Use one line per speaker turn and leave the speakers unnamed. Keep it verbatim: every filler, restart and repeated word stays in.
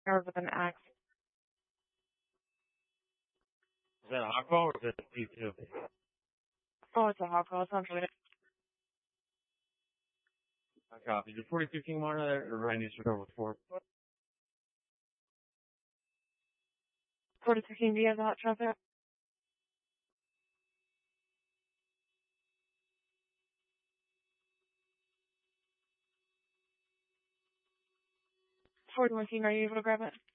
Or with an X.
Is that a hot call or is it a P two?
Oh, it's a hot call. It's not really.
I copy. Did forty-two King Martin or Randy's recover with four?
forty-two King, do you have the hot traffic? forty-one King, are you able to grab it?